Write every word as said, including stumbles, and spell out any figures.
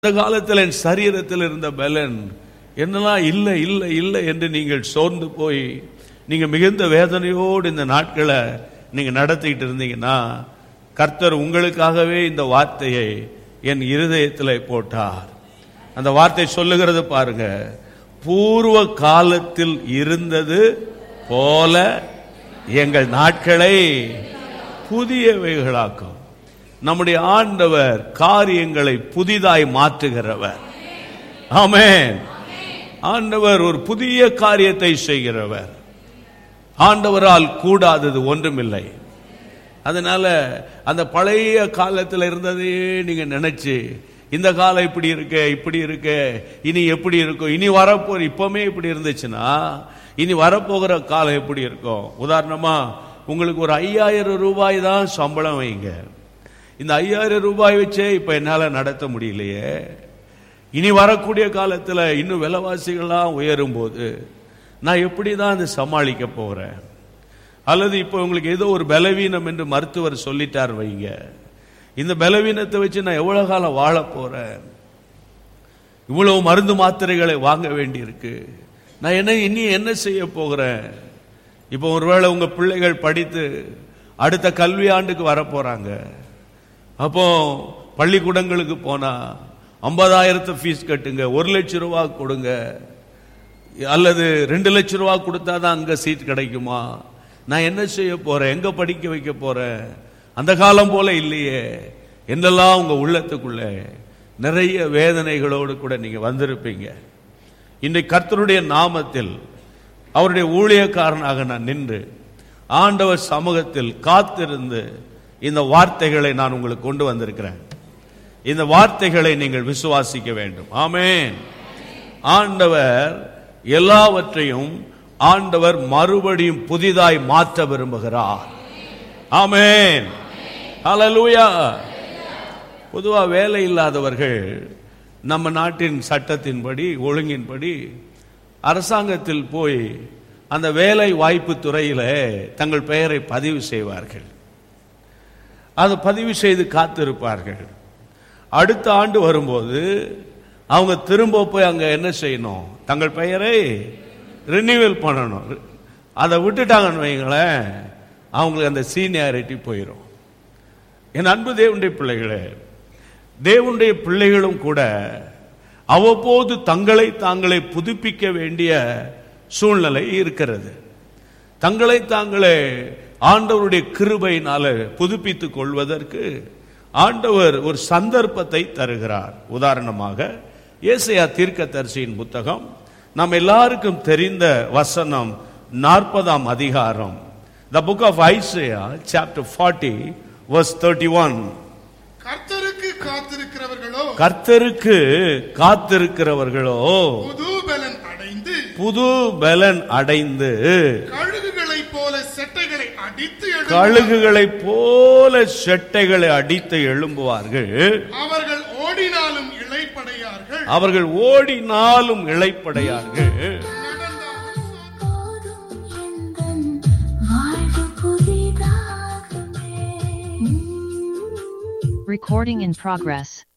அந்த காலத்தில் என் சரீரத்தில் இருந்த பலன் என்னெல்லாம் இல்லை இல்லை இல்லை என்று நீங்கள் சோர்ந்து போய் நீங்க மிகுந்த வேதனையோடு இந்த நாட்களை நீங்க நடத்திக்கிட்டு இருந்தீங்கன்னா, கர்த்தர் உங்களுக்காகவே இந்த வார்த்தையை என் இருதயத்தில் போட்டார். அந்த வார்த்தை சொல்லுகிறது பாருங்க, பூர்வ காலத்தில் இருந்தது போல எங்கள் நாட்களை புதியவைகளாக்கும். நம்முடைய ஆண்டவர் காரியங்களை புதிதாய் மாற்றுகிறவர். ஆமென். ஆண்டவர் ஒரு புதிய காரியத்தை செய்கிறவர். ஆண்டவரால் கூடாதது ஒன்றுமில்லை. அதனால அந்த பழைய காலத்தில் இருந்ததையே நீங்க நினைச்சு இந்த காலம் இப்படி இருக்க இப்படி இருக்க இனி எப்படி இருக்கும், இனி வரப்போ இப்பவுமே இப்படி இருந்துச்சுன்னா இனி வரப்போகிற காலம் எப்படி இருக்கும். உதாரணமா உங்களுக்கு ஒரு ஐயாயிரம் ரூபாய் தான் சம்பளம் வைங்க. இந்த ஐயாயிரம் ரூபாய் வச்சே இப்ப என்னால நடத்த முடியலையே. இனி வரக்கூடிய காலத்துல இன்னும் விலைவாசிகள்லாம் உயரும் போது நான் எப்படி தான் அதை சமாளிக்க போறேன்? அல்லது இப்போ உங்களுக்கு ஏதோ ஒரு பலவீனம் என்று மருத்துவர் சொல்லிட்டார் வைங்க, இந்த பலவீனத்தை வச்சு நான் எவ்வளவு காலம் வாழ போறேன்? இவ்வளவு மருந்து மாத்திரைகளை வாங்க வேண்டி இருக்கு, நான் என்ன இனி என்ன செய்ய போகிறேன்? இப்போ ஒருவேளை உங்க பிள்ளைகள் படித்து அடுத்த கல்வி ஆண்டுக்கு வர போறாங்க. அப்போ பள்ளிக்கூடங்களுக்கு போனா ஐம்பதாயிரத்து ஃபீஸ் கட்டுங்க, ஒரு லட்சம் ரூபா கொடுங்க, அல்லது ரெண்டு லட்சம் ரூபா கொடுத்தாதான் அங்க சீட் கிடைக்குமா? நான் என்ன செய்ய போறேன்? எங்க படிக்க வைக்க போறேன்? அந்த காலம் போல இல்லையே என்னெல்லாம் உங்க உள்ளத்துக்குள்ள நிறைய வேதனைகளோடு கூட நீங்க வந்திருப்பீங்க. இன்றைக்கு கர்த்தருடைய நாமத்தில் அவருடைய ஊழியக்காரனாக நான் நின்று ஆண்டவர் சமூகத்தில் காத்திருந்து இந்த வார்த்தைகளை நான் உங்களுக்கு கொண்டு வந்திருக்கிறேன். இந்த வார்த்தைகளை நீங்கள் விசுவாசிக்க வேண்டும். ஆமென். ஆண்டவர் எல்லாவற்றையும் ஆண்டவர் மறுபடியும் புதிதாய் மாற்ற விரும்புகிறார். ஆமென். ஹல்லேலூயா. பொதுவா வேலை இல்லாதவர்கள் நம்ம நாட்டின் சட்டத்தின்படி ஒழுங்கின்படி அரசாங்கத்தில் போய் அந்த வேலை வாய்ப்பு துறையில தங்கள் பெயரை பதிவு செய்வார்கள். அதை பதிவு செய்து காத்திருப்பார்கள். அடுத்த ஆண்டு வரும்போது அவங்க திரும்ப போய் அங்க என்ன செய்யணும்? தங்கள் பெயரை ரினியூவல் பண்ணணும். அதை விட்டுட்டாங்கன்னு வைங்களேன், அவங்களுக்கு அந்த சீனியாரிட்டி போயிடும். என் அன்பு தேவனுடைய பிள்ளைகளே, தேவனுடைய பிள்ளைகளும் கூட அவ்வப்போது தங்களை தாங்களே புதுப்பிக்க வேண்டிய சூழ்நிலை இருக்கிறது. தங்களை தாங்களே ஆண்டவருடைய கிருபையினால புதுப்பித்துக் கொள்வதற்கு ஆண்டவர் ஒரு சந்தர்ப்பத்தை தருகிறார். உதாரணமாக ஏசாயா தீர்க்கதரிசியின் புத்தகம், நாம் எல்லாருக்கும் தெரிந்த வசனம் நாற்பதாம் அதிகாரம், the book of Isaiah chapter forty verse thirty-one. கர்த்தருக்கு காத்திருக்கிறவர்களோ கர்த்தருக்கு காத்திருக்கிறவர்களோ புது பலன் அடைந்து புது பலன் அடைந்து கழுகுகளைப் போல செட்டைகளை அடித்து கழுகுகளைப் போல செட்டைகளை அடித்து எழும்புவார்கள். அவர்கள் ஓடினாலும் இளைப்படையார்கள் அவர்கள் ஓடினாலும் இளைப்படையார்கள். Recording in progress.